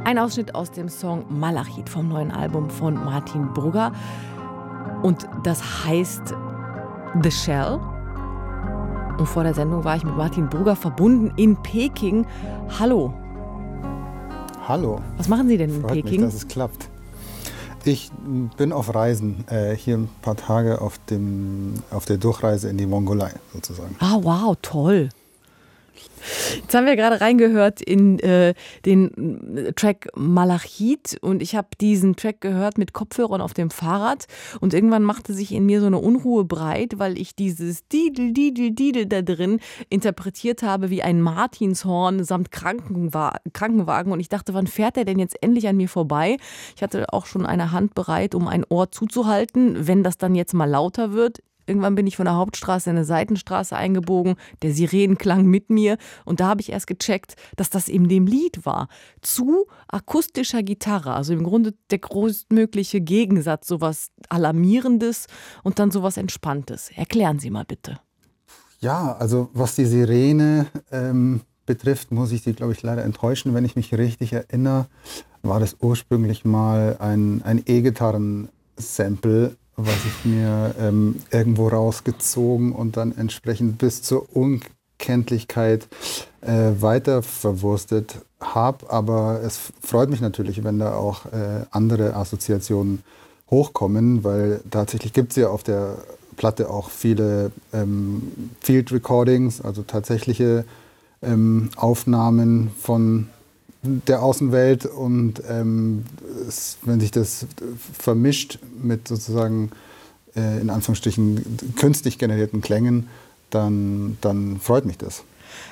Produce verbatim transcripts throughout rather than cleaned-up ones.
Ein Ausschnitt aus dem Song Malachit vom neuen Album von Martin Brugger. Und das heißt The Shell. Und vor der Sendung war ich mit Martin Brugger verbunden in Peking. Hallo. Hallo. Was machen Sie denn in Freut Peking? Mich, dass es klappt. Ich bin auf Reisen, äh, hier ein paar Tage auf, dem, auf der Durchreise in die Mongolei sozusagen. Ah, wow, toll. Jetzt haben wir gerade reingehört in äh, den Track Malachit und ich habe diesen Track gehört mit Kopfhörern auf dem Fahrrad und irgendwann machte sich in mir so eine Unruhe breit, weil ich dieses Didel, Didel, Didel da drin interpretiert habe wie ein Martinshorn samt Krankenwa- Krankenwagen und ich dachte, wann fährt er denn jetzt endlich an mir vorbei? Ich hatte auch schon eine Hand bereit, um ein Ohr zuzuhalten, wenn das dann jetzt mal lauter wird. Irgendwann bin ich von der Hauptstraße in eine Seitenstraße eingebogen, der Sirenenklang mit mir und da habe ich erst gecheckt, dass das in dem Lied war. Zu akustischer Gitarre, also im Grunde der größtmögliche Gegensatz, sowas Alarmierendes und dann sowas Entspanntes. Erklären Sie mal bitte. Ja, also was die Sirene ähm, betrifft, muss ich Sie, glaube ich, leider enttäuschen. Wenn ich mich richtig erinnere, war das ursprünglich mal ein, ein E-Gitarren-Sample, was ich mir ähm, irgendwo rausgezogen und dann entsprechend bis zur Unkenntlichkeit äh, weiter verwurstet habe. Aber es freut mich natürlich, wenn da auch äh, andere Assoziationen hochkommen, weil tatsächlich gibt es ja auf der Platte auch viele ähm, Field Recordings, also tatsächliche ähm, Aufnahmen von der Außenwelt und ähm, es, wenn sich das vermischt mit sozusagen äh, in Anführungsstrichen künstlich generierten Klängen, dann, dann freut mich das.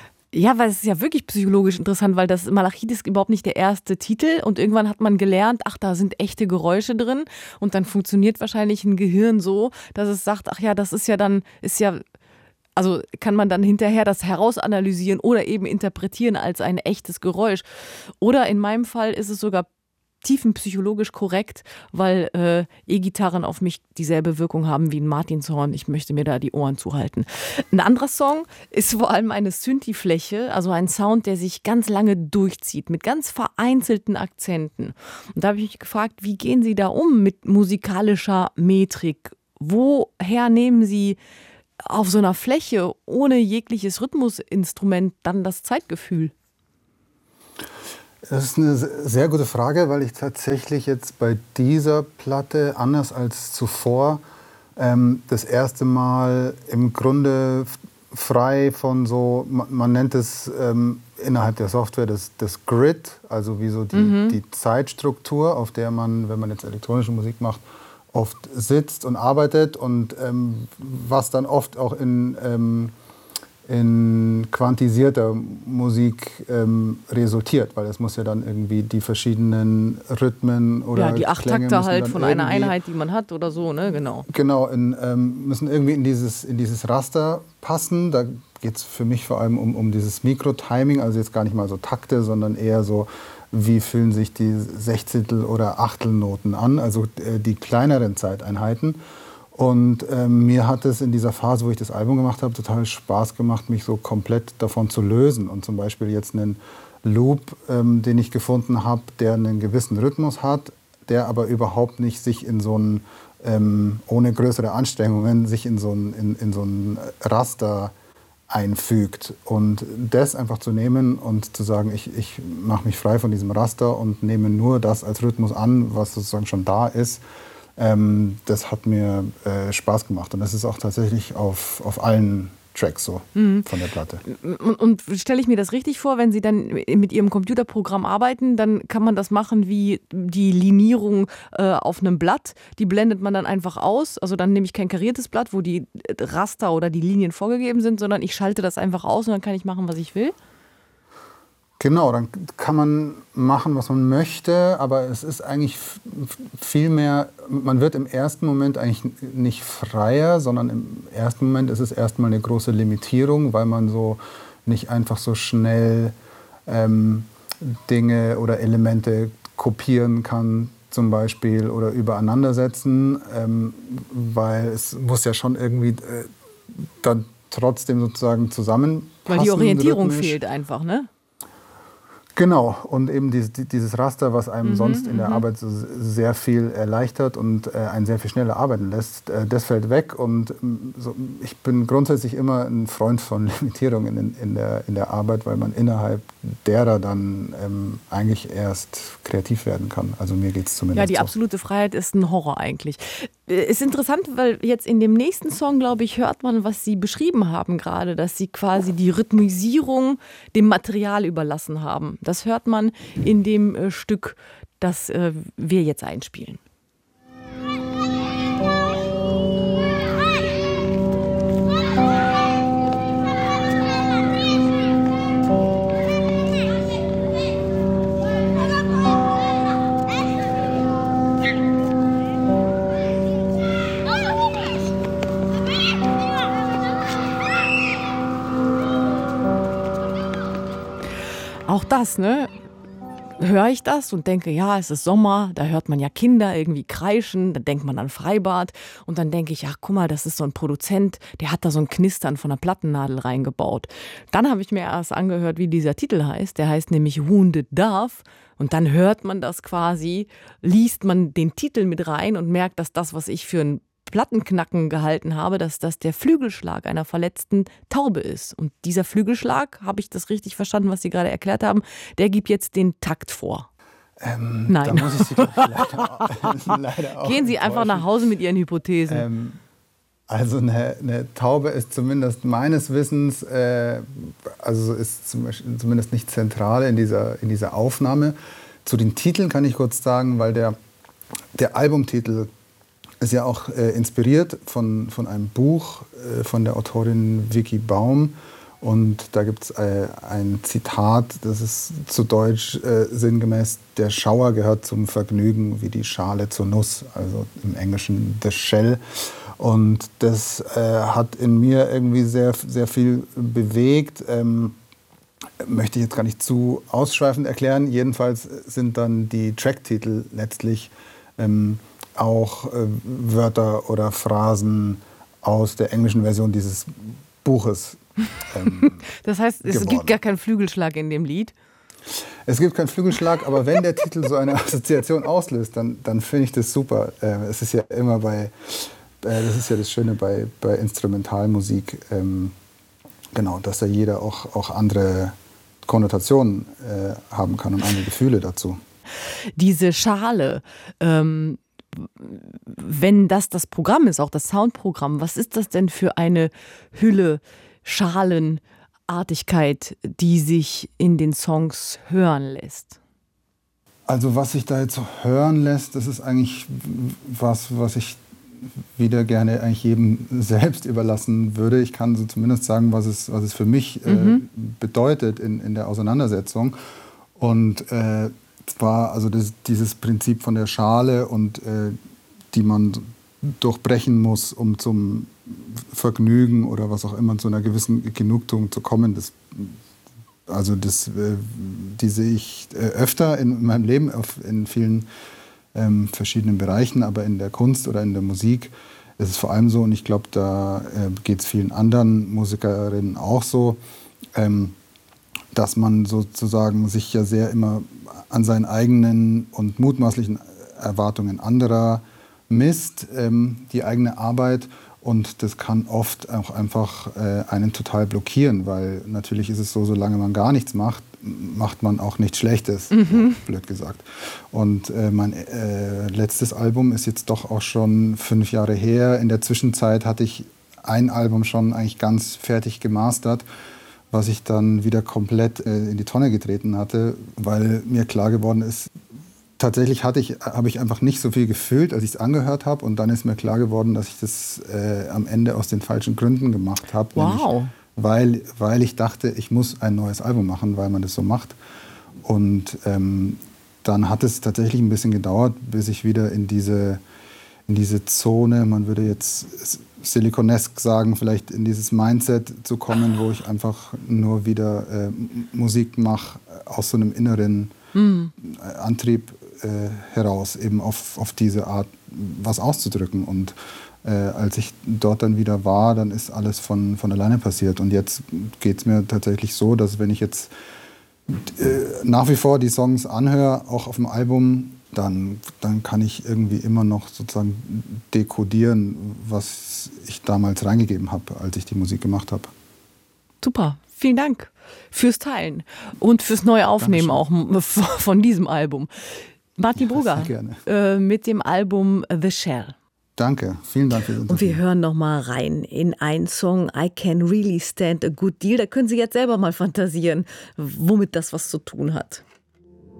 Ja, weil es ist ja wirklich psychologisch interessant, weil das Malachit ist überhaupt nicht der erste Titel und irgendwann hat man gelernt, ach, da sind echte Geräusche drin und dann funktioniert wahrscheinlich ein Gehirn so, dass es sagt, ach ja, das ist ja dann, ist ja Also kann man dann hinterher das herausanalysieren oder eben interpretieren als ein echtes Geräusch. Oder in meinem Fall ist es sogar tiefenpsychologisch korrekt, weil äh, E-Gitarren auf mich dieselbe Wirkung haben wie ein Martinshorn. Ich möchte mir da die Ohren zuhalten. Ein anderer Song ist vor allem eine Synthi-Fläche, also ein Sound, der sich ganz lange durchzieht, mit ganz vereinzelten Akzenten. Und da habe ich mich gefragt, wie gehen Sie da um mit musikalischer Metrik? Woher nehmen Sie auf so einer Fläche ohne jegliches Rhythmusinstrument dann das Zeitgefühl? Das ist eine sehr gute Frage, weil ich tatsächlich jetzt bei dieser Platte, anders als zuvor, ähm, das erste Mal im Grunde frei von so, man, man nennt es ähm, innerhalb der Software das, das Grid, also wie so die, mhm. die Zeitstruktur, auf der man, wenn man jetzt elektronische Musik macht, oft sitzt und arbeitet und ähm, was dann oft auch in, ähm, in quantisierter Musik ähm, resultiert, weil es muss ja dann irgendwie die verschiedenen Rhythmen oder ja, die acht Klänge Takte halt von einer irgendwie, Einheit, die man hat oder so, ne, genau. Genau, in, ähm, müssen irgendwie in dieses, in dieses Raster passen. Da geht es für mich vor allem um, um dieses Mikro-Timing, also jetzt gar nicht mal so Takte, sondern eher so, wie fühlen sich die Sechzehntel- oder Achtelnoten an, also äh, die kleineren Zeiteinheiten. Und ähm, mir hat es in dieser Phase, wo ich das Album gemacht habe, total Spaß gemacht, mich so komplett davon zu lösen. Und zum Beispiel jetzt einen Loop, ähm, den ich gefunden habe, der einen gewissen Rhythmus hat, der aber überhaupt nicht sich in so ein, ähm, ohne größere Anstrengungen, sich in so ein, in, in so ein Raster einfügt. Und das einfach zu nehmen und zu sagen, ich, ich mache mich frei von diesem Raster und nehme nur das als Rhythmus an, was sozusagen schon da ist, ähm, das hat mir äh, Spaß gemacht. Und das ist auch tatsächlich auf, auf allen Tracks so mhm. von der Platte. Und, und stelle ich mir das richtig vor, wenn Sie dann mit Ihrem Computerprogramm arbeiten, dann kann man das machen wie die Linierung äh, auf einem Blatt. Die blendet man dann einfach aus. Also dann nehme ich kein kariertes Blatt, wo die Raster oder die Linien vorgegeben sind, sondern ich schalte das einfach aus und dann kann ich machen, was ich will. Genau, dann kann man machen, was man möchte, aber es ist eigentlich viel mehr, man wird im ersten Moment eigentlich nicht freier, sondern im ersten Moment ist es erstmal eine große Limitierung, weil man so nicht einfach so schnell ähm, Dinge oder Elemente kopieren kann zum Beispiel oder übereinander setzen, ähm, weil es muss ja schon irgendwie äh, dann trotzdem sozusagen zusammenpassen. Weil die Orientierung rhythmisch. fehlt einfach, ne? Genau, und eben dieses, dieses Raster, was einem Mhm, sonst in der mhm. Arbeit so sehr viel erleichtert und äh, einen sehr viel schneller arbeiten lässt, äh, das fällt weg. Und ähm, so, ich bin grundsätzlich immer ein Freund von Limitierungen in, in, der, in der Arbeit, weil man innerhalb derer dann ähm, eigentlich erst kreativ werden kann. Also mir geht es zumindest Ja, die so. absolute Freiheit ist ein Horror eigentlich. Äh, Ist interessant, weil jetzt in dem nächsten Song, glaube ich, hört man, was Sie beschrieben haben gerade, dass Sie quasi die Rhythmisierung dem Material überlassen haben. Das hört man in dem äh, Stück, das äh, wir jetzt einspielen. Auch das, ne? Höre ich das und denke, ja, es ist Sommer, da hört man ja Kinder irgendwie kreischen, da denkt man an Freibad und dann denke ich, ach guck mal, das ist so ein Produzent, der hat da so ein Knistern von einer Plattennadel reingebaut. Dann habe ich mir erst angehört, wie dieser Titel heißt, der heißt nämlich Wounded Dove und dann hört man das quasi, liest man den Titel mit rein und merkt, dass das, was ich für ein Plattenknacken gehalten habe, dass das der Flügelschlag einer verletzten Taube ist. Und dieser Flügelschlag, habe ich das richtig verstanden, was Sie gerade erklärt haben, der gibt jetzt den Takt vor. Ähm, Nein. Da muss ich Sie leider, leider auch Gehen Sie einfach enttäuschen. nach Hause mit Ihren Hypothesen. Ähm, also eine, eine Taube ist zumindest meines Wissens, äh, also ist zum Beispiel, zumindest nicht zentral in dieser, in dieser Aufnahme. Zu den Titeln kann ich kurz sagen, weil der, der Albumtitel ist ja auch äh, inspiriert von, von einem Buch äh, von der Autorin Vicky Baum. Und da gibt es äh, ein Zitat, das ist zu Deutsch äh, sinngemäß, der Schauer gehört zum Vergnügen wie die Schale zur Nuss, also im Englischen the shell. Und das äh, hat in mir irgendwie sehr, sehr viel bewegt. Ähm, möchte ich jetzt gar nicht zu ausschweifend erklären. Jedenfalls sind dann die Tracktitel letztlich ähm, auch äh, Wörter oder Phrasen aus der englischen Version dieses Buches. Ähm, das heißt, es geworden. gibt gar keinen Flügelschlag in dem Lied. Es gibt keinen Flügelschlag, aber wenn der Titel so eine Assoziation auslöst, dann, dann finde ich das super. Äh, es ist ja immer bei, äh, das ist ja das Schöne bei, bei Instrumentalmusik, ähm, genau, dass da jeder auch, auch andere Konnotationen äh, haben kann und andere Gefühle dazu. Diese Schale, ähm, wenn das das Programm ist, auch das Soundprogramm, was ist das denn für eine Hülle, Schalenartigkeit, die sich in den Songs hören lässt? Also was sich da jetzt so hören lässt, das ist eigentlich was, was ich wieder gerne eigentlich jedem selbst überlassen würde. Ich kann so zumindest sagen, was es, was es für mich mhm. äh, bedeutet in, in der Auseinandersetzung. Und äh, zwar also das, dieses Prinzip von der Schale und äh, die man durchbrechen muss, um zum Vergnügen oder was auch immer zu einer gewissen Genugtuung zu kommen. Das, also das, äh, die sehe ich äh, öfter in meinem Leben auf, in vielen ähm, verschiedenen Bereichen, aber in der Kunst oder in der Musik ist es vor allem so, und ich glaube, da äh, geht es vielen anderen Musikerinnen auch so, ähm, dass man sozusagen sich ja sehr immer an seinen eigenen und mutmaßlichen Erwartungen anderer misst, ähm, die eigene Arbeit. Und das kann oft auch einfach äh, einen total blockieren, weil natürlich ist es so, solange man gar nichts macht, macht man auch nichts Schlechtes, mhm. blöd gesagt. Und äh, mein äh, letztes Album ist jetzt doch auch schon fünf Jahre her. In der Zwischenzeit hatte ich ein Album schon eigentlich ganz fertig gemastert, was ich dann wieder komplett äh, in die Tonne getreten hatte, weil mir klar geworden ist, tatsächlich hatte ich, habe ich einfach nicht so viel gefühlt, als ich es angehört habe. Und dann ist mir klar geworden, dass ich das äh, am Ende aus den falschen Gründen gemacht habe. Wow. Nämlich, weil, weil ich dachte, ich muss ein neues Album machen, weil man das so macht. Und ähm, dann hat es tatsächlich ein bisschen gedauert, bis ich wieder in diese, in diese Zone, man würde jetzt Silikonesk sagen, vielleicht in dieses Mindset zu kommen, wo ich einfach nur wieder äh, Musik mache aus so einem inneren mhm. Antrieb äh, heraus, eben auf, auf diese Art was auszudrücken. Und äh, als ich dort dann wieder war, dann ist alles von, von alleine passiert. Und jetzt geht es mir tatsächlich so, dass wenn ich jetzt äh, nach wie vor die Songs anhöre, auch auf dem Album, dann, dann kann ich irgendwie immer noch sozusagen dekodieren, was ich damals reingegeben habe, als ich die Musik gemacht habe. Super, vielen Dank fürs Teilen und fürs neue Aufnehmen auch von diesem Album. Martin Brugger äh, mit dem Album The Shell. Danke, vielen Dank für das Interview. Und wir hören noch mal rein in einen Song, I Can Really Stand a Good Deal. Da können Sie jetzt selber mal fantasieren, womit das was zu tun hat.